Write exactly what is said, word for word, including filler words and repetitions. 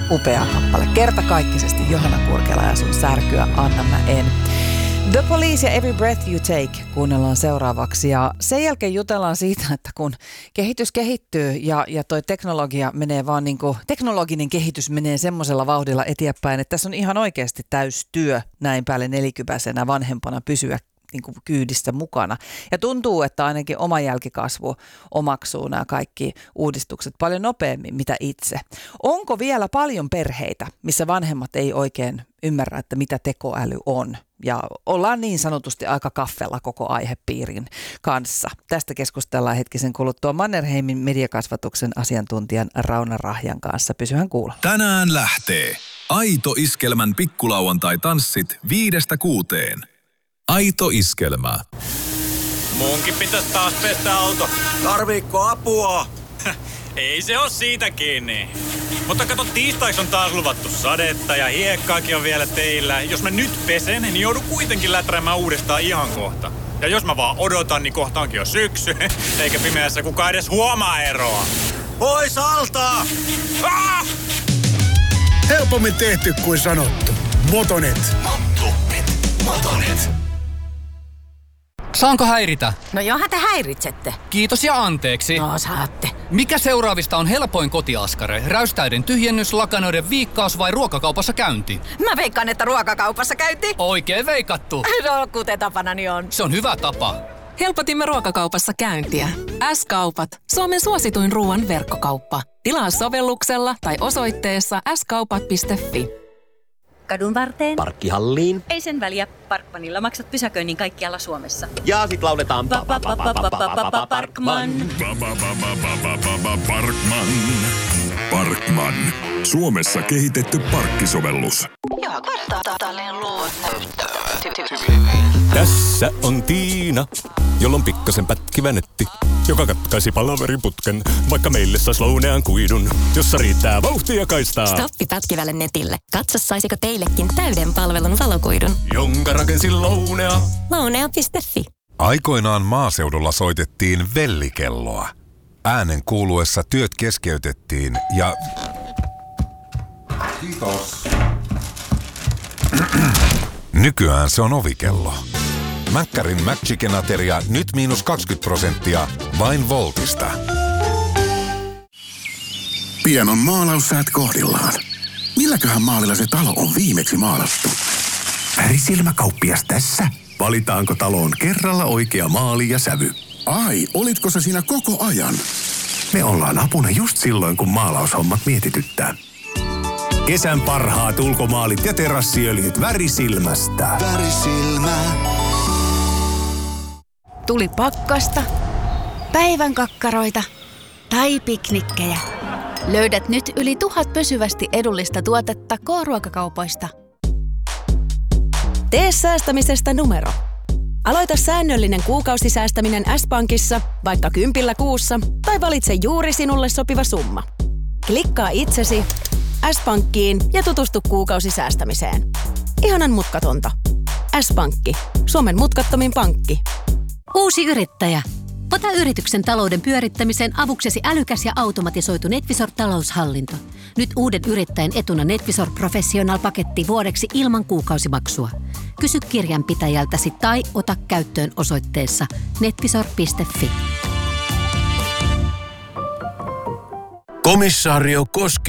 upea kappale. Kertakaikkisesti Johanna Kurkela ja sun särkyä anna mä en. The Police ja Every Breath You Take kuunnellaan seuraavaksi ja sen jälkeen jutellaan siitä, että kun kehitys kehittyy ja, ja toi teknologia menee vaan niin kuin, teknologinen kehitys menee semmoisella vauhdilla eteenpäin, että tässä on ihan oikeasti täystyö näin päälle nelikypäisenä vanhempana pysyä niin kuin kyydissä mukana. Ja tuntuu, että ainakin oma jälkikasvu omaksuu nämä kaikki uudistukset paljon nopeammin, mitä itse. Onko vielä paljon perheitä, missä vanhemmat ei oikein ymmärrä, että mitä tekoäly on? Ja ollaan niin sanotusti aika kaffella koko aihepiirin kanssa. Tästä keskustellaan hetkisen kuluttua Mannerheimin mediakasvatuksen asiantuntijan Rauno Rahjan kanssa. Pysyhän kuulolla. Tänään lähtee Aito Iskelmän pikkulauantai-tanssit viidestä kuuteen. Aito Iskelmä. Munkin pitäisi taas pestä auto. Tarviikko apua? Ei se oo siitä kiinni. Mutta kato, tiistaiksi on taas luvattu sadetta ja hiekkaakin on vielä teillä. Jos mä nyt pesen, niin joudun kuitenkin läträämään uudestaan ihan kohta. Ja jos mä vaan odotan, niin kohta onkin jo syksy. Eikä pimeässä kukaan edes huomaa eroa. Pois alta! Ah! Helpommin tehty kuin sanottu. Motonet. Motonet. Motonet. Saanko häiritä? No johan te häiritsette. Kiitos ja anteeksi. No saatte. Mikä seuraavista on helpoin kotiaskare? Räystäiden tyhjennys, lakanoiden viikkaus vai ruokakaupassa käynti? Mä veikkaan, että ruokakaupassa käynti. Oikein veikattu. No kuten tapanani on. Se on hyvä tapa. Helpotimme ruokakaupassa käyntiä. S-kaupat. Suomen suosituin ruoan verkkokauppa. Tilaa sovelluksella tai osoitteessa s kaupat piste fi. Kadun varteen. Parkkihalliin. Ei sen väliä. Parkmanilla maksat pysäköinnin kaikkialla Suomessa. Ja sit lauletaan Parkman. Parkman. Parkman. Suomessa kehitetty parkkisovellus. Joo, kvartaalinen luot näyttää. Tässä on Tiina, jolla on pikkasen pätkivä netti, joka katkaisi palaveriputken, vaikka meille sais Lounean kuidun, jossa riittää vauhtia kaistaa. Stoppi pätkivälle netille. Katso, saisiko teillekin täyden palvelun valokuidun. Jonka rakensi Lounea. Lounea piste fi. Aikoinaan maaseudulla soitettiin vellikelloa. Äänen kuuluessa työt keskeytettiin ja... Kiitos. Nykyään se on ovikello. Mäkkärin McChicken-ateria nyt miinus kaksikymmentä prosenttia vain Voltista. Pian on maalaussäät kohdillaan. Milläköhän maalilla se talo on viimeksi maalattu? Värisilmäkauppias tässä. Valitaanko taloon kerralla oikea maali ja sävy? Ai, olitko se siinä koko ajan? Me ollaan apuna just silloin, kun maalaushommat mietityttää. Kesän parhaat ulkomaalit ja terassiöljyt Värisilmästä. Värisilmä. Tuli pakkasta, päivän kakkaroita tai piknikkejä. Löydät nyt yli tuhat pysyvästi edullista tuotetta K-ruokakaupoista. Tee säästämisestä numero. Aloita säännöllinen kuukausisäästäminen S-Pankissa, vaikka kympillä kuussa, tai valitse juuri sinulle sopiva summa. Klikkaa itsesi S-Pankkiin ja tutustu kuukausisäästämiseen. Ihanan mutkatonta. S-Pankki. Suomen mutkattomin pankki. Uusi yrittäjä. Ota yrityksen talouden pyörittämiseen avuksesi älykäs ja automatisoitu NetVisor-taloushallinto. Nyt uuden yrittäjän etuna NetVisor Professional-paketti vuodeksi ilman kuukausimaksua. Kysy kirjanpitäjältäsi tai ota käyttöön osoitteessa netvisor piste fi. Komissaario Koski